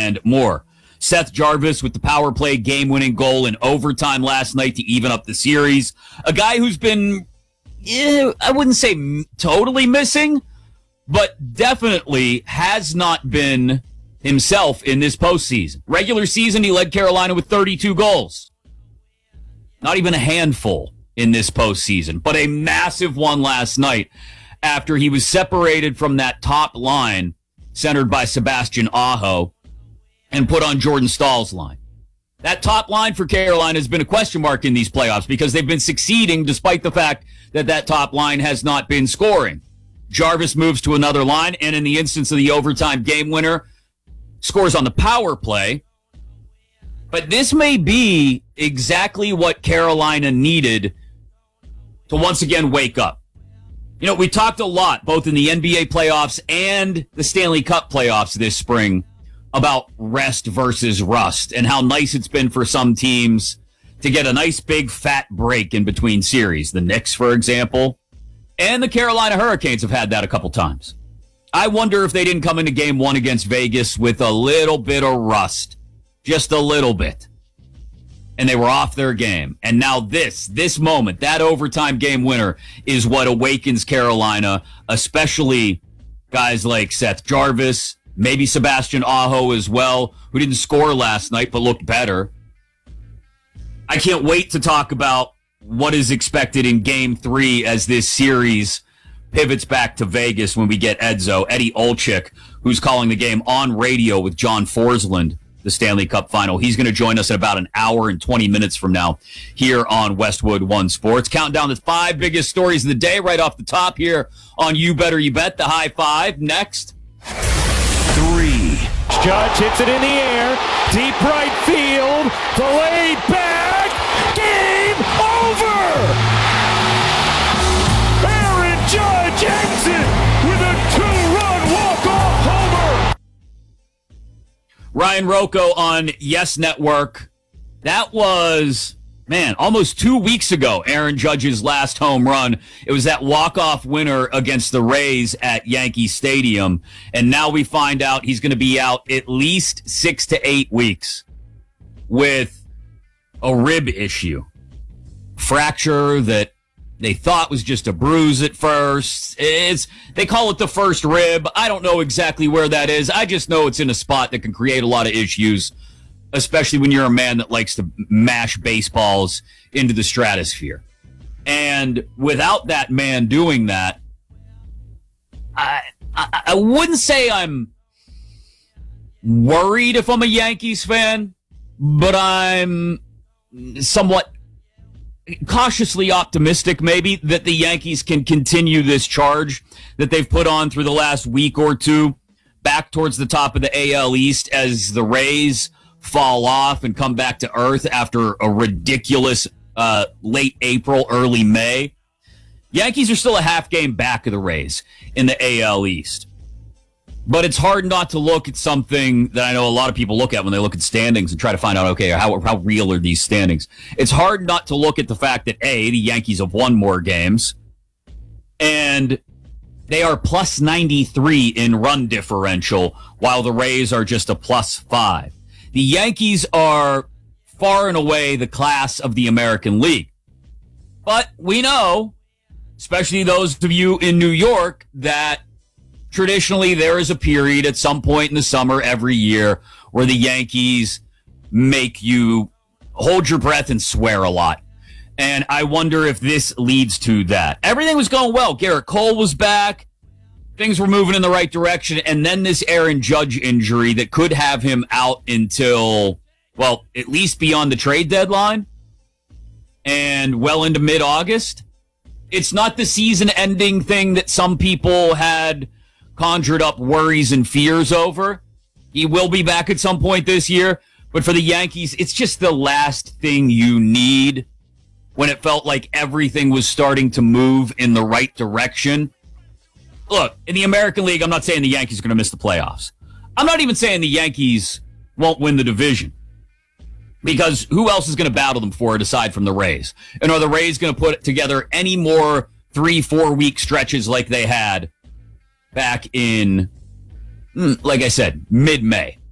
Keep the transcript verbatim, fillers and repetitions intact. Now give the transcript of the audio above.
and more. Seth Jarvis with the power play game-winning goal in overtime last night to even up the series. A guy who's been, eh, I wouldn't say m- totally missing, but definitely has not been himself in this postseason. Regular season, he led Carolina with thirty-two goals. Not even a handful in this postseason, but a massive one last night after he was separated from that top line centered by Sebastian Aho and put on Jordan Stahl's line. That top line for Carolina has been a question mark in these playoffs because they've been succeeding despite the fact that that top line has not been scoring. Jarvis moves to another line, and in the instance of the overtime game winner, scores on the power play. But this may be exactly what Carolina needed to once again wake up. You know, we talked a lot, both in the N B A playoffs and the Stanley Cup playoffs this spring, about rest versus rust and how nice it's been for some teams to get a nice big fat break in between series. The Knicks, for example, and the Carolina Hurricanes have had that a couple times. I wonder if they didn't come into game one against Vegas with a little bit of rust. Just a little bit. And they were off their game. And now this, this moment, that overtime game winner is what awakens Carolina, especially guys like Seth Jarvis, maybe Sebastian Aho as well, who didn't score last night but looked better. I can't wait to talk about what is expected in game three as this series pivots back to Vegas when we get Edzo, Eddie Olczyk, who's calling the game on radio with John Forsland, the Stanley Cup final. He's going to join us in about an hour and twenty minutes from now here on Westwood One Sports. Counting down the five biggest stories of the day right off the top here on You Better You Bet, the high five. Next. Three. Judge hits it in the air. Deep right field. Delayed back. Game over. Aaron Judge ends it with a two-run walk-off homer. Ryan Rocco on Yes Network. That was, man, almost two weeks ago, Aaron Judge's last home run. It was that walk-off winner against the Rays at Yankee Stadium. And now we find out he's going to be out at least six to eight weeks with a rib issue. Fracture that they thought was just a bruise at first. It's, they call it the first rib. I don't know exactly where that is. I just know it's in a spot that can create a lot of issues, especially when you're a man that likes to mash baseballs into the stratosphere. And without that man doing that, I, I, I wouldn't say I'm worried if I'm a Yankees fan, but I'm somewhat cautiously optimistic maybe that the Yankees can continue this charge that they've put on through the last week or two back towards the top of the A L East as the Rays fall off and come back to earth after a ridiculous uh, late April, early May. Yankees are still a half game back of the Rays in the A L East. But it's hard not to look at something that I know a lot of people look at when they look at standings and try to find out, okay, how, how real are these standings? It's hard not to look at the fact that, A, the Yankees have won more games, and they are plus ninety-three in run differential, while the Rays are just a plus five. The Yankees are far and away the class of the American League. But we know, especially those of you in New York, that traditionally there is a period at some point in the summer every year where the Yankees make you hold your breath and swear a lot. And I wonder if this leads to that. Everything was going well. Garrett Cole was back. Things were moving in the right direction. And then this Aaron Judge injury that could have him out until, well, at least beyond the trade deadline and well into mid-August. It's not the season-ending thing that some people had conjured up worries and fears over. He will be back at some point this year. But for the Yankees, it's just the last thing you need when it felt like everything was starting to move in the right direction. Look, in the American League, I'm not saying the Yankees are going to miss the playoffs. I'm not even saying the Yankees won't win the division, because who else is going to battle them for it aside from the Rays? And are the Rays going to put together any more three, four-week stretches like they had back in, like I said, mid-May?